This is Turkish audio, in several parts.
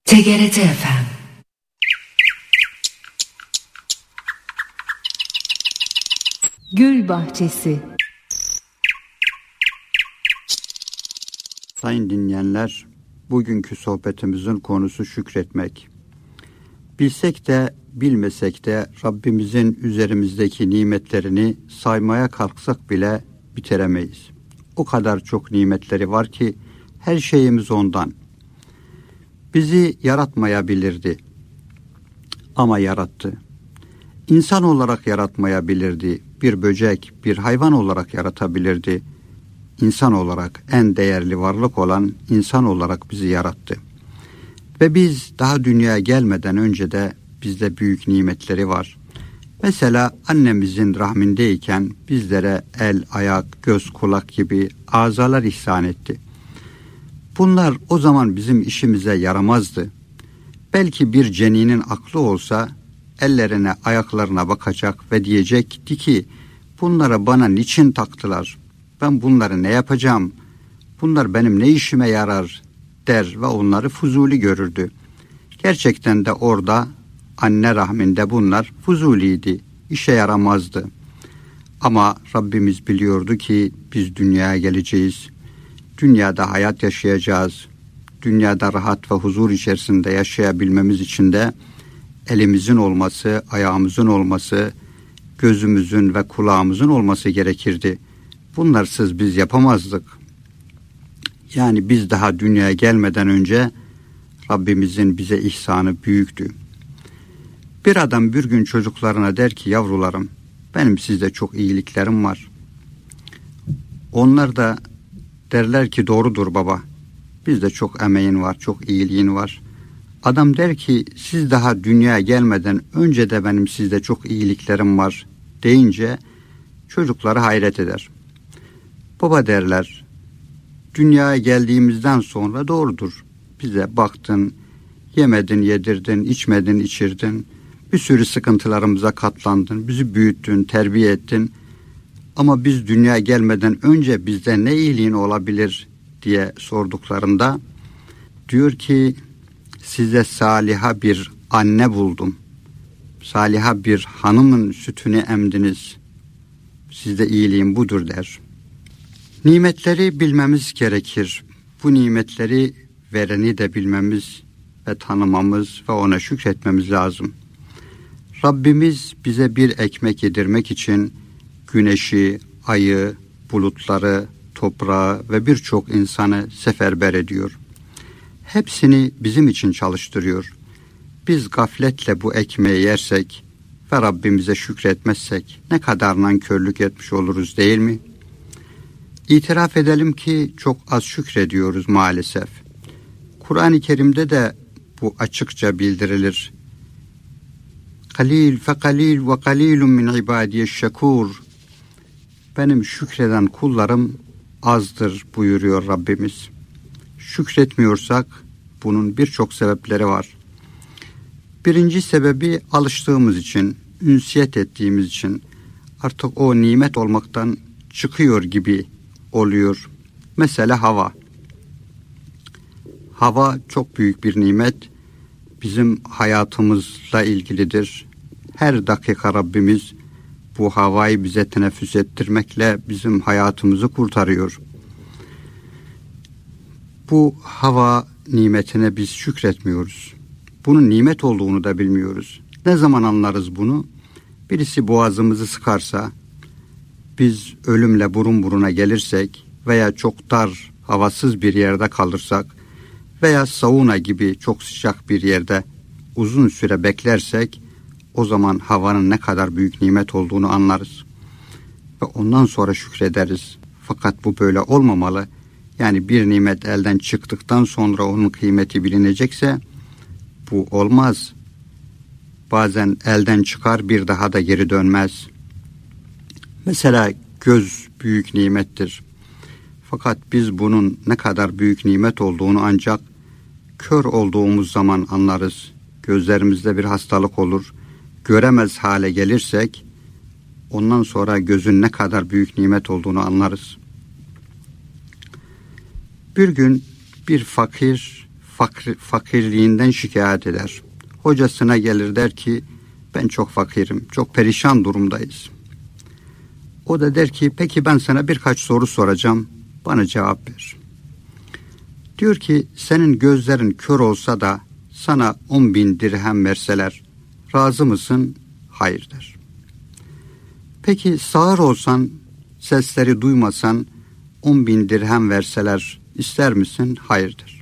TGRT FM. Gül Bahçesi. Sayın dinleyenler, bugünkü sohbetimizin konusu şükretmek. Bilsek de bilmesek de Rabbimizin üzerimizdeki nimetlerini saymaya kalksak bile bitiremeyiz. O kadar çok nimetleri var ki her şeyimiz ondan. Bizi yaratmayabilirdi ama yarattı. İnsan olarak yaratmayabilirdi. Bir böcek, bir hayvan olarak yaratabilirdi. İnsan olarak en değerli varlık olan insan olarak bizi yarattı. Ve biz daha dünyaya gelmeden önce de bizde büyük nimetleri var. Mesela annemizin rahmindeyken bizlere el, ayak, göz, kulak gibi azalar ihsan etti. Bunlar o zaman bizim işimize yaramazdı. Belki bir ceninin aklı olsa ellerine, ayaklarına bakacak ve diyecekti ki bunları bana niçin taktılar? Ben bunları ne yapacağım? Bunlar benim ne işime yarar der ve onları fuzuli görürdü. Gerçekten de orada anne rahminde bunlar fuzuliydi, işe yaramazdı. Ama Rabbimiz biliyordu ki biz dünyaya geleceğiz. Dünyada hayat yaşayacağız. Dünyada rahat ve huzur içerisinde yaşayabilmemiz için de elimizin olması, ayağımızın olması, gözümüzün ve kulağımızın olması gerekirdi. Bunlarsız biz yapamazdık. Yani biz daha dünyaya gelmeden önce Rabbimizin bize ihsanı büyüktü. Bir adam bir gün çocuklarına der ki yavrularım benim sizde çok iyiliklerim var. Onlar da derler ki doğrudur baba. Bizde çok emeğin var, çok iyiliğin var. Adam der ki siz daha dünyaya gelmeden önce de benim sizde çok iyiliklerim var deyince çocukları hayret eder. Baba derler dünyaya geldiğimizden sonra doğrudur. Bize baktın, yemedin, yedirdin, içmedin, içirdin. Bir sürü sıkıntılarımıza katlandın, bizi büyüttün, terbiye ettin. Ama biz dünyaya gelmeden önce bizde ne iyiliğin olabilir diye sorduklarında diyor ki size saliha bir anne buldum. Saliha bir hanımın sütünü emdiniz. Sizde iyiliğin budur der. Nimetleri bilmemiz gerekir. Bu nimetleri vereni de bilmemiz ve tanımamız ve ona şükretmemiz lazım. Rabbimiz bize bir ekmek yedirmek için güneşi, ayı, bulutları, toprağı ve birçok insanı seferber ediyor. Hepsini bizim için çalıştırıyor. Biz gafletle bu ekmeği yersek ve Rabbimize şükretmezsek ne kadar nankörlük etmiş oluruz değil mi? İtiraf edelim ki çok az şükrediyoruz maalesef. Kur'an-ı Kerim'de de bu açıkça bildirilir. Kalil fe kalil ve kalilun min ibadiyeşşekur. Benim şükreden kullarım azdır buyuruyor Rabbimiz. Şükretmiyorsak bunun birçok sebepleri var. Birinci sebebi alıştığımız için, ünsiyet ettiğimiz için artık o nimet olmaktan çıkıyor gibi oluyor. Mesela hava. Hava çok büyük bir nimet. Bizim hayatımızla ilgilidir. Her dakika Rabbimiz bu havayı bize teneffüs ettirmekle bizim hayatımızı kurtarıyor. Bu hava nimetine biz şükretmiyoruz. Bunun nimet olduğunu da bilmiyoruz. Ne zaman anlarız bunu? Birisi boğazımızı sıkarsa, biz ölümle burun buruna gelirsek veya çok dar, havasız bir yerde kalırsak veya sauna gibi çok sıcak bir yerde uzun süre beklersek o zaman havanın ne kadar büyük nimet olduğunu anlarız. Ve ondan sonra şükrederiz. Fakat bu böyle olmamalı. Yani bir nimet elden çıktıktan sonra onun kıymeti bilinecekse bu olmaz. Bazen elden çıkar bir daha da geri dönmez. Mesela göz büyük nimettir. Fakat biz bunun ne kadar büyük nimet olduğunu ancak kör olduğumuz zaman anlarız. Gözlerimizde bir hastalık olur. Göremez hale gelirsek ondan sonra gözün ne kadar büyük nimet olduğunu anlarız. Bir gün bir fakir fakirliğinden şikayet eder. Hocasına gelir der ki ben çok fakirim, çok perişan durumdayız. O da der ki peki ben sana birkaç soru soracağım, bana cevap ver. Diyor ki senin gözlerin kör olsa da sana 10.000 dirhem verseler razı mısın? Hayır der. Peki sağır olsan, sesleri duymasan 10.000 dirhem verseler ister misin? Hayır der.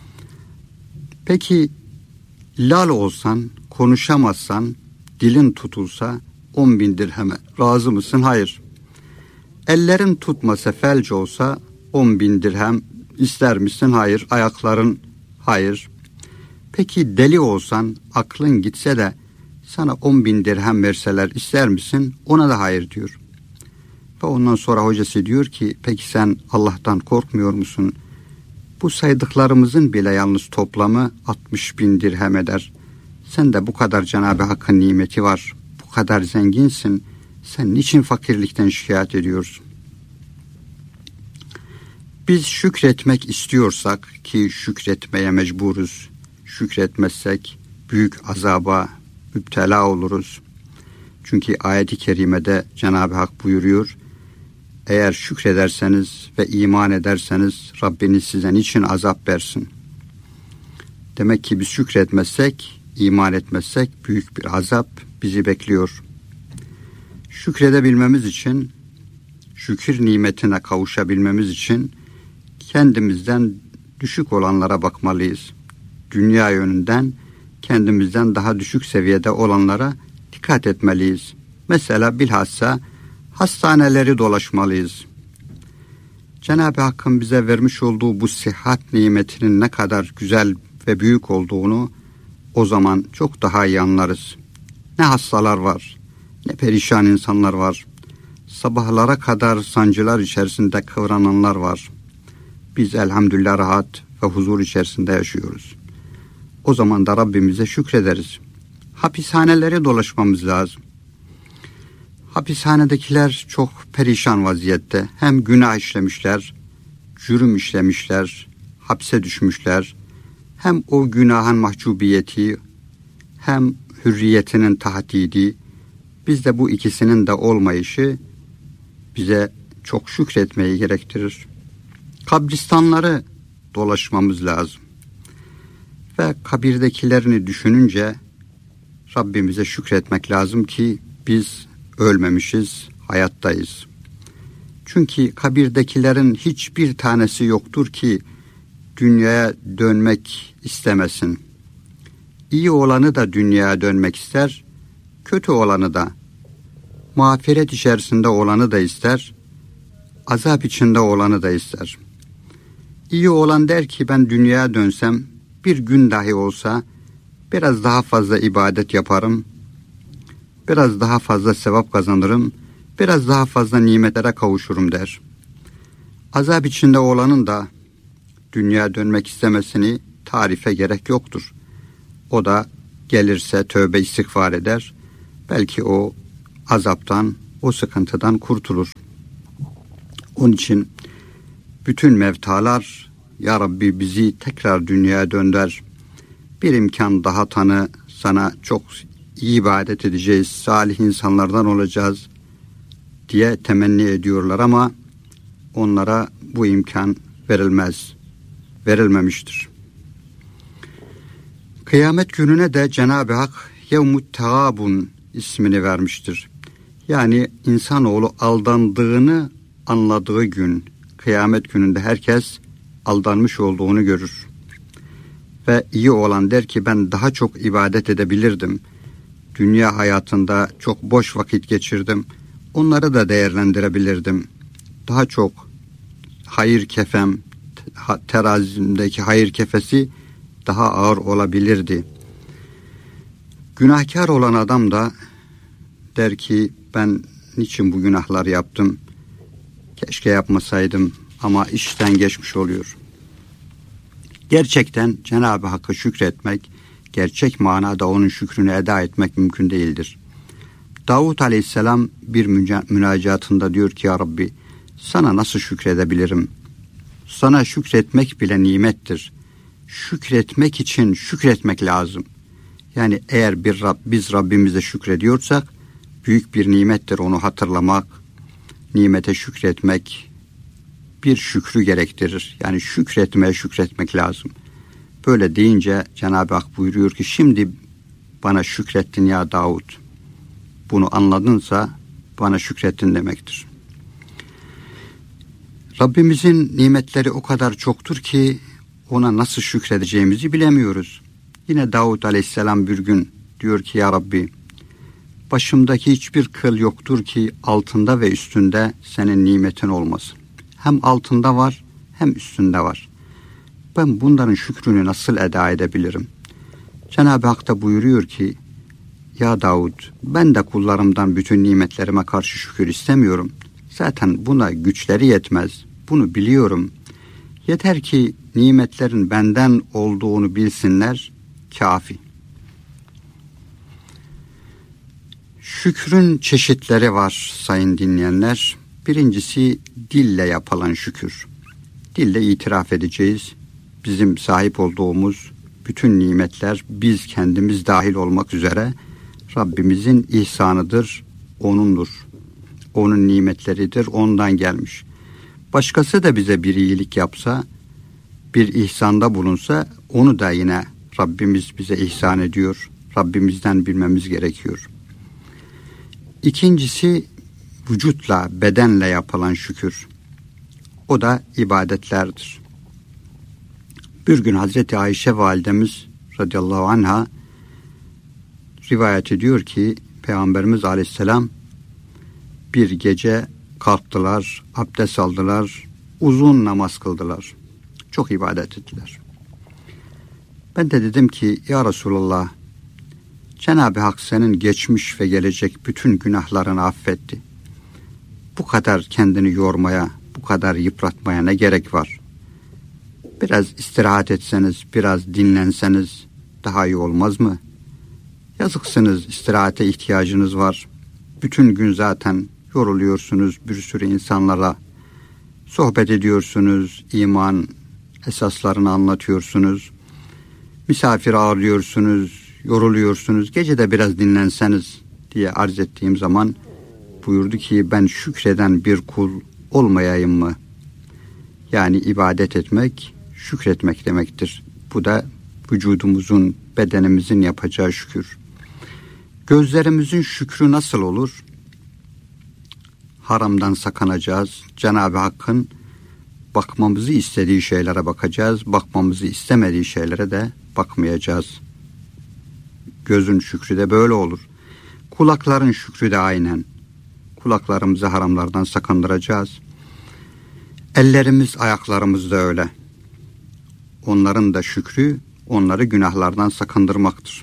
Peki lal olsan, konuşamazsan, dilin tutulsa 10.000 dirheme razı mısın? Hayır. Ellerin tutmasa, felç olsa 10.000 dirhem ister misin? Hayır. Ayakların? Hayır. Peki deli olsan, aklın gitse de sana 10.000 dirhem verseler ister misin? Ona da hayır diyor. Ve ondan sonra hocası diyor ki peki sen Allah'tan korkmuyor musun? Bu saydıklarımızın bile yalnız toplamı 60.000 dirhem eder. Sen de bu kadar Cenab-ı Hakk'ın nimeti var. Bu kadar zenginsin. Sen niçin fakirlikten şikayet ediyorsun? Biz şükretmek istiyorsak ki şükretmeye mecburuz. Şükretmezsek büyük azaba müptela oluruz. Çünkü ayet-i kerimede Cenab-ı Hak buyuruyor. Eğer şükrederseniz ve iman ederseniz Rabbiniz size niçin azap versin? Demek ki biz şükretmezsek, iman etmezsek büyük bir azap bizi bekliyor. Şükredebilmemiz için, şükür nimetine kavuşabilmemiz için kendimizden düşük olanlara bakmalıyız. Dünya yönünden kendimizden daha düşük seviyede olanlara dikkat etmeliyiz. Mesela bilhassa hastaneleri dolaşmalıyız. Cenab-ı Hakk'ın bize vermiş olduğu bu sıhhat nimetinin ne kadar güzel ve büyük olduğunu o zaman çok daha iyi anlarız. Ne hastalar var, ne perişan insanlar var. Sabahlara kadar sancılar içerisinde kıvrananlar var. Biz elhamdülillah rahat ve huzur içerisinde yaşıyoruz. O zaman da Rabbimize şükrederiz. Hapishaneleri dolaşmamız lazım. Hapishanedekiler çok perişan vaziyette. Hem günah işlemişler, cürüm işlemişler, hapse düşmüşler. Hem o günahın mahcubiyeti, hem hürriyetinin tahdidi. Bizde bu ikisinin de olmayışı bize çok şükretmeyi gerektirir. Kabristanları dolaşmamız lazım. Ve kabirdekilerini düşününce Rabbimize şükretmek lazım ki biz ölmemişiz, hayattayız. Çünkü kabirdekilerin hiçbir tanesi yoktur ki dünyaya dönmek istemesin. İyi olanı da dünyaya dönmek ister, kötü olanı da, mağfiret içerisinde olanı da ister, azap içinde olanı da ister. İyi olan der ki ben dünyaya dönsem, bir gün dahi olsa biraz daha fazla ibadet yaparım, biraz daha fazla sevap kazanırım, biraz daha fazla nimetlere kavuşurum der. Azap içinde olanın da dünyaya dönmek istemesini tarife gerek yoktur. O da gelirse tövbe istiğfar eder, belki o azaptan, o sıkıntıdan kurtulur. Onun için bütün mevtalar, Ya Rabbi bizi tekrar dünyaya dönder, bir imkan daha tanı, sana çok iyi ibadet edeceğiz, salih insanlardan olacağız diye temenni ediyorlar ama onlara bu imkan verilmemiştir. Kıyamet gününe de Cenab-ı Hak Yevmut Teğabun ismini vermiştir. Yani insanoğlu aldandığını anladığı gün, kıyamet gününde herkes aldanmış olduğunu görür. Ve iyi olan der ki ben daha çok ibadet edebilirdim. Dünya hayatında çok boş vakit geçirdim. Onları da değerlendirebilirdim. Daha çok hayır kefem, terazimdeki hayır kefesi daha ağır olabilirdi. Günahkar olan adam da der ki ben niçin bu günahlar yaptım? Keşke yapmasaydım ama işten geçmiş oluyor. Gerçekten Cenab-ı Hakk'a şükretmek, gerçek manada onun şükrünü eda etmek mümkün değildir. Davud Aleyhisselam bir münacatında diyor ki Ya Rabbi sana nasıl şükredebilirim? Sana şükretmek bile nimettir. şükretmek için şükretmek lazım. Yani eğer biz Rabbimize şükrediyorsak büyük bir nimettir onu hatırlamak, nimete şükretmek bir şükrü gerektirir. Yani şükretmek lazım. Böyle deyince Cenab-ı Hak buyuruyor ki şimdi bana şükrettin ya Davud. Bunu anladınsa bana şükrettin demektir. Rabbimizin nimetleri o kadar çoktur ki ona nasıl şükredeceğimizi bilemiyoruz. Yine Davud Aleyhisselam bir gün diyor ki ya Rabbi, başımdaki hiçbir kıl yoktur ki altında ve üstünde senin nimetin olmasın. Hem altında var hem üstünde var. Ben bunların şükrünü nasıl eda edebilirim? Cenab-ı Hak da buyuruyor ki ya Davud, ben de kullarımdan bütün nimetlerime karşı şükür istemiyorum. Zaten buna güçleri yetmez. Bunu biliyorum. Yeter ki nimetlerin benden olduğunu bilsinler, kafi. Şükrün çeşitleri var sayın dinleyenler. Birincisi dille yapılan şükür. Dille itiraf edeceğiz. Bizim sahip olduğumuz bütün nimetler biz kendimiz dahil olmak üzere Rabbimizin ihsanıdır, O'nundur. O'nun nimetleridir, ondan gelmiş. Başkası da bize bir iyilik yapsa, bir ihsanda bulunsa onu da yine Rabbimiz bize ihsan ediyor. Rabbimizden bilmemiz gerekiyor. İkincisi vücutla, bedenle yapılan şükür. O da ibadetlerdir. Bir gün Hazreti Ayşe validemiz radıyallahu anha rivayet ediyor ki Peygamberimiz aleyhisselam bir gece kalktılar, abdest aldılar, uzun namaz kıldılar. Çok ibadet ettiler. Ben de dedim ki ya Resulallah, Cenab-ı Hak senin geçmiş ve gelecek bütün günahlarını affetti. Bu kadar kendini yormaya, bu kadar yıpratmaya ne gerek var? Biraz istirahat etseniz, biraz dinlenseniz daha iyi olmaz mı? Yazıksınız, istirahate ihtiyacınız var. Bütün gün zaten yoruluyorsunuz, bir sürü insanlarla sohbet ediyorsunuz, iman esaslarını anlatıyorsunuz, misafir ağırlıyorsunuz, yoruluyorsunuz, gece de biraz dinlenseniz diye arz ettiğim zaman buyurdu ki ben şükreden bir kul olmayayım mı? Yani ibadet etmek, şükretmek demektir. Bu da vücudumuzun, bedenimizin yapacağı şükür. Gözlerimizin şükrü nasıl olur? Haramdan sakınacağız. Cenab-ı Hakk'ın bakmamızı istediği şeylere bakacağız. Bakmamızı istemediği şeylere de bakmayacağız. Gözün şükrü de böyle olur. Kulakların şükrü de aynen. Kulaklarımızı haramlardan sakındıracağız. Ellerimiz, ayaklarımız da öyle. Onların da şükrü, onları günahlardan sakındırmaktır.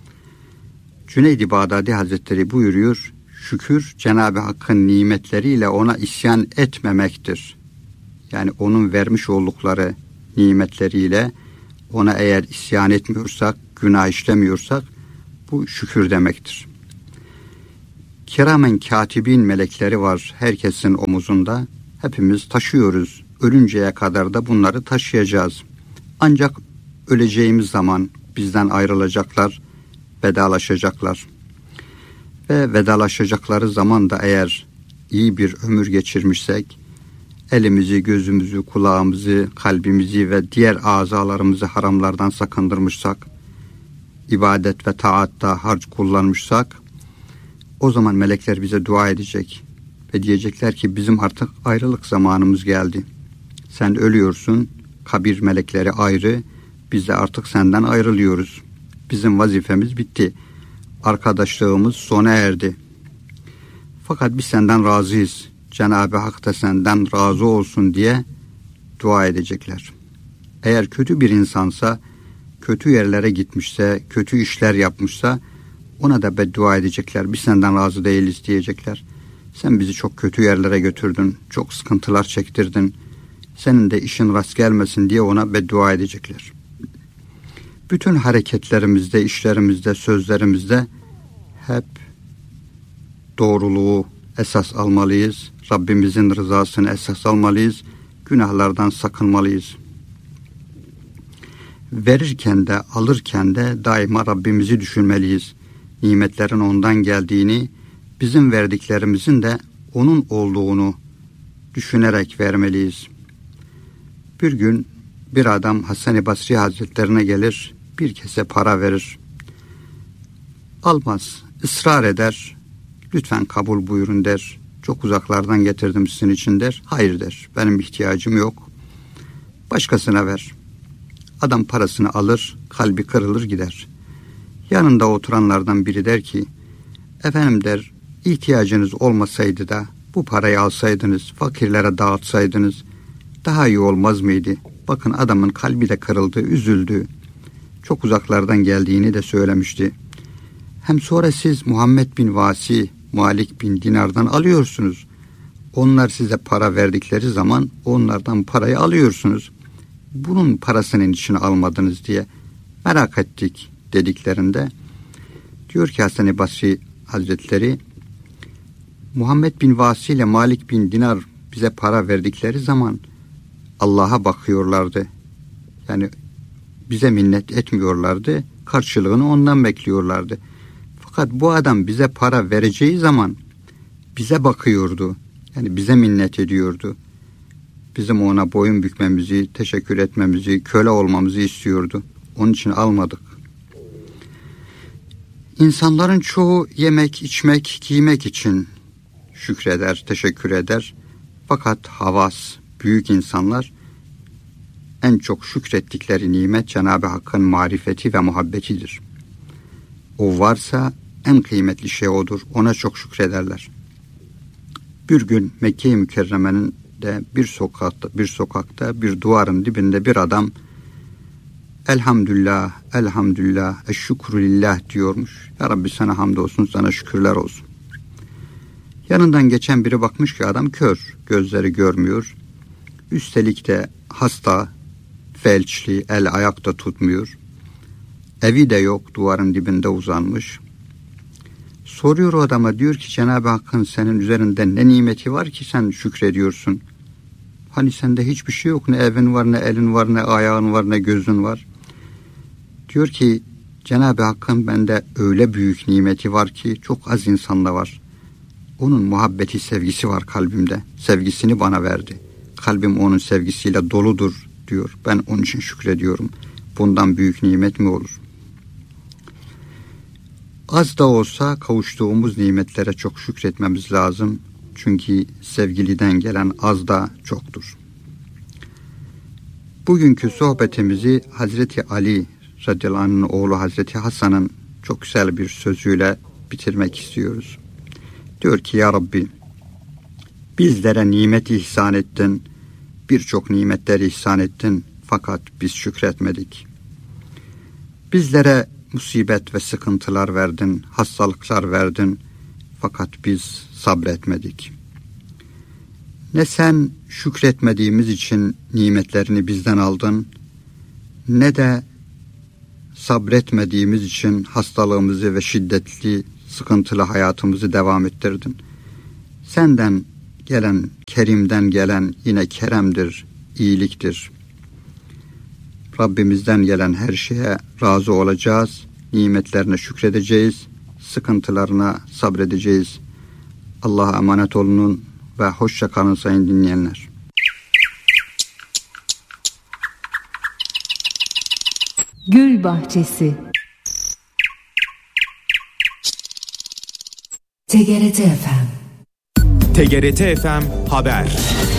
Cüneyd-i Bağdadi Hazretleri buyuruyor, şükür Cenab-ı Hakk'ın nimetleriyle ona isyan etmemektir. Yani onun vermiş oldukları nimetleriyle ona eğer isyan etmiyorsak, günah işlemiyorsak bu şükür demektir. Kiramen katibin melekleri var herkesin omuzunda. Hepimiz taşıyoruz. Ölünceye kadar da bunları taşıyacağız. Ancak öleceğimiz zaman bizden ayrılacaklar, vedalaşacaklar. Ve vedalaşacakları zaman da eğer iyi bir ömür geçirmişsek, elimizi, gözümüzü, kulağımızı, kalbimizi ve diğer azalarımızı haramlardan sakındırmışsak, ibadet ve taatta harç kullanmışsak, o zaman melekler bize dua edecek ve diyecekler ki bizim artık ayrılık zamanımız geldi. Sen ölüyorsun, kabir melekleri ayrı, biz de artık senden ayrılıyoruz. Bizim vazifemiz bitti. Arkadaşlığımız sona erdi. Fakat biz senden razıyız. Cenab-ı Hak da senden razı olsun diye dua edecekler. Eğer kötü bir insansa, kötü yerlere gitmişse, kötü işler yapmışsa ona da beddua edecekler. Biz senden razı değiliz diyecekler. Sen bizi çok kötü yerlere götürdün, çok sıkıntılar çektirdin. Senin de işin rast gelmesin diye ona beddua edecekler. Bütün hareketlerimizde, işlerimizde, sözlerimizde hep doğruluğu esas almalıyız. Rabbimizin rızasını esas almalıyız. Günahlardan sakınmalıyız. Verirken de alırken de daima Rabbimizi düşünmeliyiz. Nimetlerin ondan geldiğini, bizim verdiklerimizin de onun olduğunu düşünerek vermeliyiz. Bir gün bir adam Hasan-ı Basri Hazretlerine gelir, bir kese para verir. Almaz, ısrar eder. Lütfen kabul buyurun der. Çok uzaklardan getirdim sizin için der. Hayır der, benim ihtiyacım yok. Başkasına ver. Adam parasını alır, kalbi kırılır gider. Yanında oturanlardan biri der ki, efendim der, ihtiyacınız olmasaydı da bu parayı alsaydınız, fakirlere dağıtsaydınız daha iyi olmaz mıydı? Bakın adamın kalbi de kırıldı, üzüldü. Çok uzaklardan geldiğini de söylemişti. Hem sonra siz Muhammed bin Vasi, Malik bin Dinar'dan alıyorsunuz. Onlar size para verdikleri zaman onlardan parayı alıyorsunuz. Bunun parasının için almadınız diye merak ettik dediklerinde diyor ki Hasan-ı Basri Hazretleri, Muhammed bin Vasi ile Malik bin Dinar bize para verdikleri zaman Allah'a bakıyorlardı. Yani bize minnet etmiyorlardı. Karşılığını ondan bekliyorlardı. Fakat bu adam bize para vereceği zaman bize bakıyordu. Yani bize minnet ediyordu. Bizim ona boyun bükmemizi, teşekkür etmemizi, köle olmamızı istiyordu. Onun için almadık. İnsanların çoğu yemek, içmek, giymek için şükreder, teşekkür eder. Fakat havas, büyük insanlar en çok şükrettikleri nimet Cenab-ı Hakk'ın marifeti ve muhabbetidir. O varsa en kıymetli şey odur. Ona çok şükrederler. Bir gün Mekke-i Mükerreme'nin de bir sokakta bir duvarın dibinde bir adam elhamdülillah, elhamdülillah, eşşükrü lillah diyormuş. Ya Rabbi sana hamdolsun, sana şükürler olsun. Yanından geçen biri bakmış ki adam kör, gözleri görmüyor. Üstelik de hasta, felçli, el ayakta tutmuyor. Evi de yok, duvarın dibinde uzanmış. Soruyor o adama, diyor ki Cenab-ı Hakk'ın senin üzerinde ne nimeti var ki sen şükrediyorsun? Hani sende hiçbir şey yok, ne evin var, ne elin var, ne ayağın var, ne gözün var. Diyor ki Cenab-ı Hakk'ın bende öyle büyük nimeti var ki çok az insanda var. Onun muhabbeti, sevgisi var kalbimde. Sevgisini bana verdi. Kalbim onun sevgisiyle doludur diyor. Ben onun için şükrediyorum. Bundan büyük nimet mi olur? Az da olsa kavuştuğumuz nimetlere çok şükretmemiz lazım. Çünkü sevgiliden gelen az da çoktur. Bugünkü sohbetimizi Hazreti Ali radıyallahu anh'ın oğlu Hazreti Hasan'ın çok güzel bir sözüyle bitirmek istiyoruz. Diyor ki ya Rabbi, bizlere nimet ihsan ettin, birçok nimetler ihsan ettin fakat biz şükretmedik. Bizlere musibet ve sıkıntılar verdin, hastalıklar verdin fakat biz sabretmedik. Ne sen şükretmediğimiz için nimetlerini bizden aldın, ne de sabretmediğimiz için hastalığımızı ve şiddetli, sıkıntılı hayatımızı devam ettirdin. Senden gelen, Kerim'den gelen yine keremdir, iyiliktir. Rabbimizden gelen her şeye razı olacağız, nimetlerine şükredeceğiz, sıkıntılarına sabredeceğiz. Allah'a emanet olunun ve hoşça kalın sayın dinleyenler. Gül Bahçesi TGRT FM TGRT FM Haber